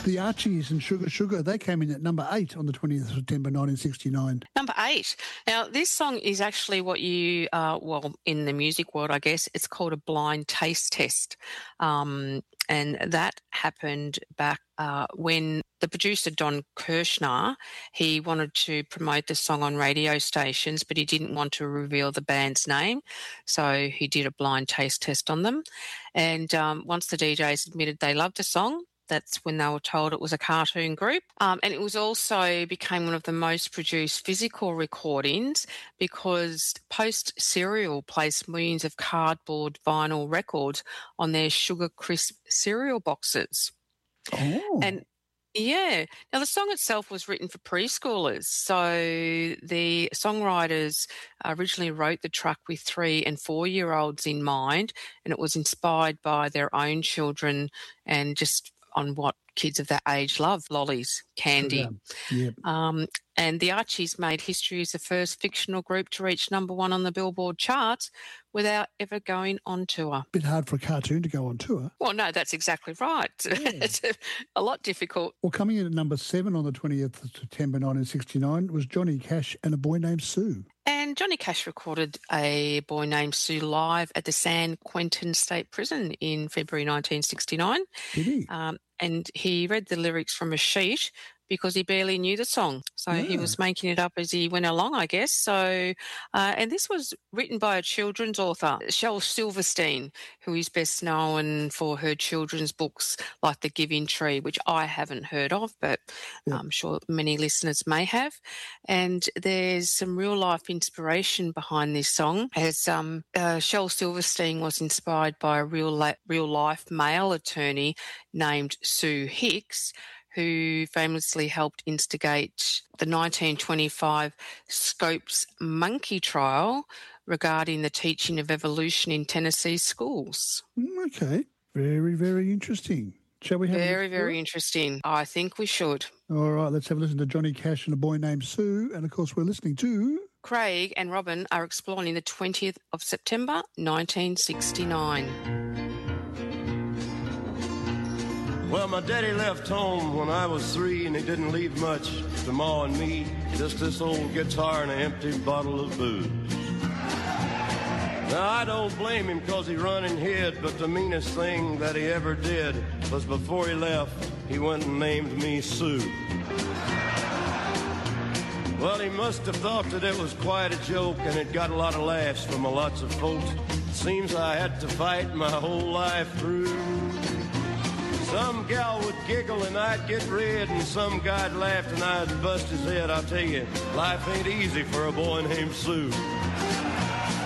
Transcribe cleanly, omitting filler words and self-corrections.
The Archies and Sugar Sugar, they came in at number 8 on the 20th of September 1969. Number 8. Now, this song is actually what you, in the music world, I guess, it's called a blind taste test. And that happened back when the producer, Don Kirshner, he wanted to promote the song on radio stations, but he didn't want to reveal the band's name. So he did a blind taste test on them. And once the DJs admitted they loved the song, that's when they were told it was a cartoon group. And it was also became one of the most produced physical recordings because Post Cereal placed millions of cardboard vinyl records on their Sugar Crisp cereal boxes. Oh. And yeah. Now, the song itself was written for preschoolers. So the songwriters originally wrote the track with 3- and 4-year-olds in mind, and it was inspired by their own children and just on what kids of that age love, lollies, candy. Yep. And the Archies made history as the first fictional group to reach number 1 on the Billboard charts without ever going on tour. Bit hard for a cartoon to go on tour. Well, no, that's exactly right. Yeah. It's a lot difficult. Well, coming in at number 7 on the 20th of September 1969 was Johnny Cash and a Boy Named Sue. And Johnny Cash recorded A Boy Named Sue live at the San Quentin State Prison in February 1969. Did he? And he read the lyrics from a sheet because he barely knew the song. So he was making it up as he went along, I guess. So, and this was written by a children's author, Shel Silverstein, who is best known for her children's books like The Giving Tree, which I haven't heard of, but I'm sure many listeners may have. And there's some real-life inspiration behind this song, as Shel Silverstein was inspired by a real-life male attorney named Sue Hicks, who famously helped instigate the 1925 Scopes monkey trial regarding the teaching of evolution in Tennessee schools. Okay. Very, very interesting. Shall we have very interesting. I think we should. All right, let's have a listen to Johnny Cash and a Boy Named Sue. And, of course, we're listening to... Craig and Robin are exploring the 20th of September, 1969. Well, my daddy left home when I was 3, and he didn't leave much to Ma and me, just this old guitar and an empty bottle of booze. Now, I don't blame him 'cause he run and hid, but the meanest thing that he ever did was before he left, he went and named me Sue. Well, he must have thought that it was quite a joke, and it got a lot of laughs from lots of folks. Seems I had to fight my whole life through. Some gal would giggle and I'd get red, and some guy'd laugh and I'd bust his head. I'll tell you, life ain't easy for a boy named Sue.